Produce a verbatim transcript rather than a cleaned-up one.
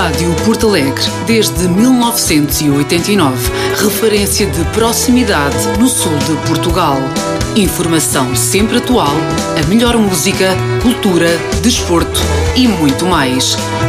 Rádio Porto Alegre, desde mil novecentos e oitenta e nove, referência de proximidade no sul de Portugal. Informação sempre atual, a melhor música, cultura, desporto e muito mais.